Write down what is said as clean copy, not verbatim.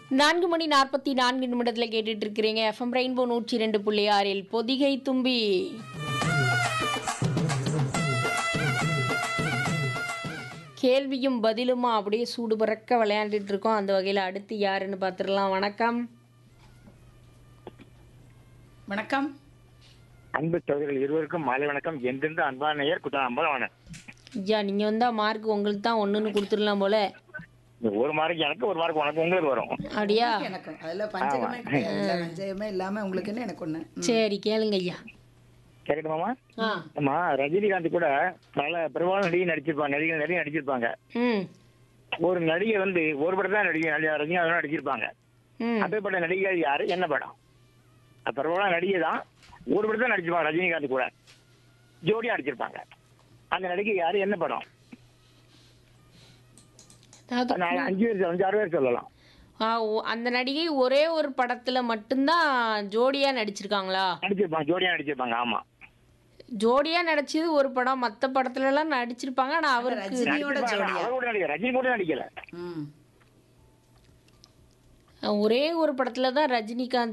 4:44 கேட்டுட்டு இருக்கிறீங்க. FM rainbow 102.6 Pothigai தும்பி. கேள்வியும் பதிலுமா அப்படியே சூடு பறக்க விளையாண்டுட்டு இருக்கோம். அந்த வகையில் அடுத்து யாருன்னு பார்த்துடலாம். வணக்கம். வணக்கம். அன்பு சகோதரர்கள் இருவருக்கும் மாலை வணக்கம். எந்தெந்த அன்பான நேயர் குற்றாலம் ஐயா, நீங்கள் வந்தால் மார்க் உங்களுக்கு தான் ஒன்றுன்னு கொடுத்துடலாம் போல. ஒரு மார்க் எனக்கு, ஒரு மார்க் உனக்கு, உங்களுக்கு வரும். அப்படியா? எனக்கு அதுல பஞ்சகமே கிடையாது. எல்லா பஞ்சகமே இல்லாம உங்களுக்கு என்ன, எனக்கு ஒண்ணு. சரி, கேளுங்க ஐயா. கேட்கட்டுமாமா? ஆ. ஆமா, ரஜினிகாந்த் கூட பல பிரபல நடிகை நடிச்சிருப்பாங்க, நடிகை நடிச்சிருப்பாங்க. ம் ஒரு நடிகை வந்து ஒரு படம் தான் ரஜினிகாந்த் நடிச்சிருப்பாங்க. ம் அப்படிப்பட்ட நடிகை யாரு, என்ன படம்? பிரபல நடிகை தான், ஒரு படம் தான் நடிச்சிருப்பாங்க. ரஜினிகாந்த் கூட ஜோடியா நடிச்சிருப்பாங்க. அந்த நடிகை யாரு, என்ன படம்? அதாவது 5 பேர் 5-6 பேர் சொல்லலாம். அந்த நடிகை ஒரே ஒரு படத்துல மட்டும்தான் ஜோடியா நடிச்சிருக்காங்களா? நடிச்சிருப்பாங்க, ஜோடியா நடிச்சிருப்பாங்க. ஆமா, ஜோடியா நடிச்சது ஒரு படம், மற்ற படத்துல எல்லாம் நடிச்சிருப்பாங்க. ஆனா அவருக்கு ரஜினியோட ஜோடியா? அவர் கூட நடிகை, ரஜினி கூட நடிக்கல. ம். ஒரே ஒரு படத்துல தான் ரஜினிகாந்த்